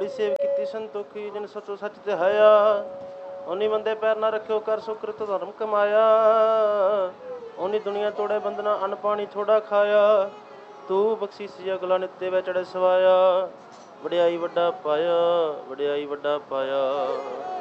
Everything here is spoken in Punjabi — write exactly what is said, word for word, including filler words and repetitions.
ਬੜੀ ਸੇਵ ਕੀਤੀ ਸੰਤੋਖੀ ਜਿਨ ਸੱਚੋ ਸੱਚ ਤੇ ਹਾਇਆ। ਉਨੀ ਮੰਦੇ ਪੈਰ ਨਾ ਰੱਖਿਓ ਕਰ ਸੁਕ੍ਰਿਤ ਧਰਮ ਕਮਾਇਆ। ਉਨੀ ਦੁਨੀਆ ਤੋੜੇ ਬੰਦਨਾ ਅੰਨ ਪਾਣੀ ਥੋੜਾ ਖਾਇਆ। ਤੂੰ ਬਖਸ਼ੀਸੀ ਅਗਲਾ ਨਿੱਤੇ ਵਿੱਚ ਚੜ੍ਹੇ ਸਵਾਇਆ। ਵਡਿਆਈ ਵੱਡਾ ਪਾਇਆ, ਵਡਿਆਈ ਵੱਡਾ ਪਾਇਆ।